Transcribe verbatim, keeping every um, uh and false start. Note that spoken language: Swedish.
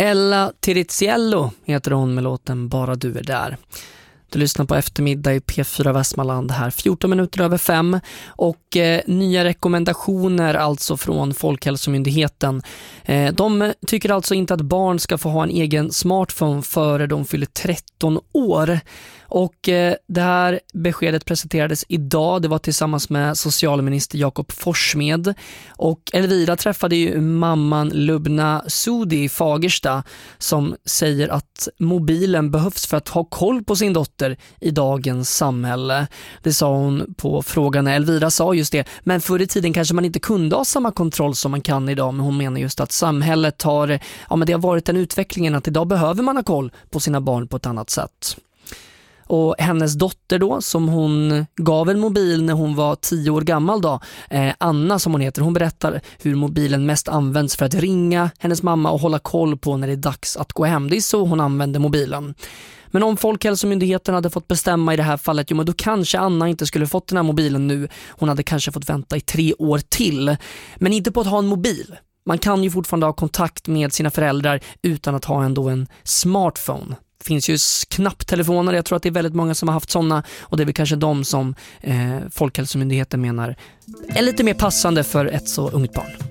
Ella Tiriziello heter hon med låten Bara du är där. Du lyssnar på eftermiddag i P fyra Västmanland här, fjorton minuter över fem. Och eh, nya rekommendationer alltså från Folkhälsomyndigheten. Eh, de tycker alltså inte att barn ska få ha en egen smartphone före de fyller tretton år. Och eh, det här beskedet presenterades idag. Det var tillsammans med socialminister Jakob Forssmed. Och Elvira träffade ju mamman Lubna Sudi i Fagersta som säger att mobilen behövs för att ha koll på sin dotter i dagens samhälle. Det sa hon på frågan när Elvira sa just det. Men förr i tiden kanske man inte kunde ha samma kontroll som man kan idag. Men hon menar just att samhället har, ja men det har varit den utvecklingen att idag behöver man ha koll på sina barn på ett annat sätt. Och hennes dotter då, som hon gav en mobil när hon var tio år gammal då, eh, Anna som hon heter, hon berättar hur mobilen mest används för att ringa hennes mamma och hålla koll på när det är dags att gå hem. Det är så hon använder mobilen. Men om Folkhälsomyndigheten hade fått bestämma i det här fallet, jo, men då kanske Anna inte skulle fått den här mobilen nu. Hon hade kanske fått vänta i tre år till. Men inte på att ha en mobil. Man kan ju fortfarande ha kontakt med sina föräldrar utan att ha ändå en smartphone. Det finns ju knapptelefoner, jag tror att det är väldigt många som har haft sådana, och det är väl kanske de som eh, Folkhälsomyndigheten menar är lite mer passande för ett så ungt barn.